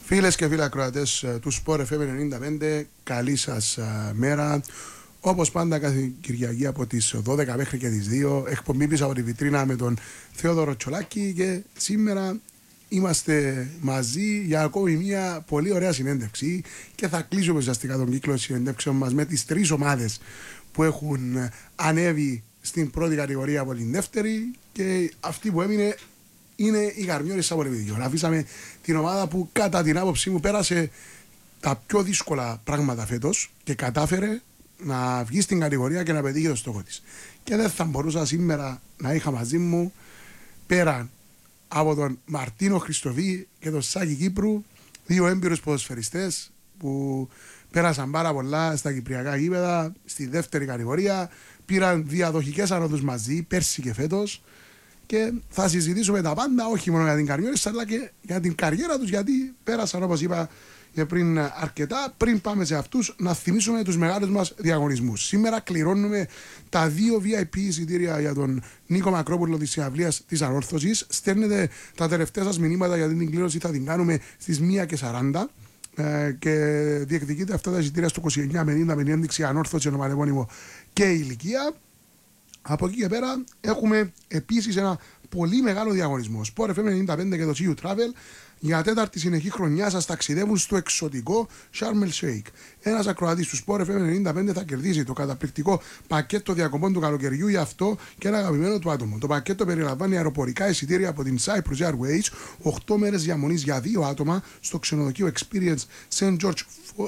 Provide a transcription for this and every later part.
Φίλες και φίλοι ακροατές του Sport FM 95, καλή σας μέρα. Όπως πάντα κάθε Κυριακή από τις 12 μέχρι και τις 2, εκπομπή πίσω από τη βιτρίνα με τον Θεόδωρο Τσολάκη, και σήμερα είμαστε μαζί για ακόμη μια πολύ ωραία συνέντευξη και θα κλείσουμε ουσιαστικά τον κύκλο συνέντευξεων μας με τις τρεις ομάδες που έχουν ανέβει στην πρώτη κατηγορία από την δεύτερη, και αυτή που έμεινε είναι η Καρμιώτης Σαββολεβίδιων. Αφήσαμε την ομάδα που κατά την άποψή μου πέρασε τα πιο δύσκολα πράγματα φέτος και κατάφερε να βγει στην κατηγορία και να πετύχει το στόχο της. Και δεν θα μπορούσα σήμερα να είχα μαζί μου, πέραν από τον Μαρτίνο Χριστοβή και τον Σάκη Κύπρου, δύο έμπειρους ποδοσφαιριστές που πέρασαν πάρα πολλά στα κυπριακά γήπεδα, στη δεύτερη κατηγορία, πήραν διαδοχικές ανόδους μαζί πέρσι και φέτος, και θα συζητήσουμε τα πάντα, όχι μόνο για την Καρμιώτης αλλά και για την καριέρα τους, γιατί πέρασαν, όπως είπα και πριν, αρκετά. Πριν πάμε σε αυτούς, να θυμίσουμε τους μεγάλους μας διαγωνισμούς. Σήμερα κληρώνουμε τα 2 VIP εισιτήρια για τον Νίκο Μακρόπουλο της συναυλίας της Ανόρθωσης. Στέλνετε τα τελευταία σας μηνύματα, γιατί την κλήρωση θα την κάνουμε στις 1:40. Και διεκδικείτε αυτά τα εισιτήρια στο 2950 με την ένδειξη Ανόρθωση, ονοματεπώνυμο και ηλικία. Από εκεί και πέρα έχουμε επίσης ένα πολύ μεγάλο διαγωνισμό. Sport FM 95 και το CU Travel για τέταρτη συνεχή χρονιά σας ταξιδεύουν στο εξωτικό Sharm El Sheikh. Ένας ακροατής του Sport FM 95 θα κερδίσει το καταπληκτικό πακέτο διακοπών του καλοκαιριού για αυτό και ένα αγαπημένο του άτομο. Το πακέτο περιλαμβάνει αεροπορικά εισιτήρια από την Cyprus Airways, 8 μέρες διαμονής για 2 άτομα στο ξενοδοχείο Experience St. George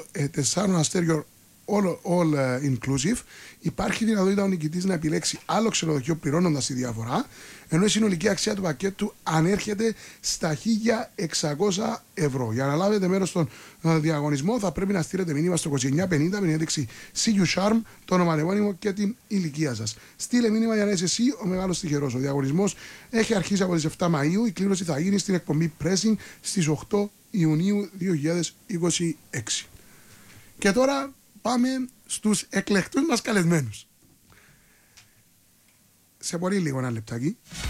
4 αστέριων all inclusive. Υπάρχει δυνατότητα ο νικητής να επιλέξει άλλο ξενοδοχείο πληρώνοντας τη διαφορά, ενώ η συνολική αξία του πακέτου ανέρχεται στα 1.600 ευρώ. Για να λάβετε μέρος στον διαγωνισμό θα πρέπει να στείλετε μήνυμα στο 2950 με την ένδειξη See You Charm, το ονοματεπώνυμο και την ηλικία σας. Στείλε μήνυμα για να είσαι εσύ ο μεγάλος τυχερός. Ο διαγωνισμός έχει αρχίσει από τις 7 Μαΐου. Η κλήρωση θα γίνει στην εκπομπή Pressing στις 8 Ιουνίου 2026. Και τώρα πάμε στους εκλεκτούς μας καλεσμένους. Σε πολύ λίγο, ένα λεπτάκι.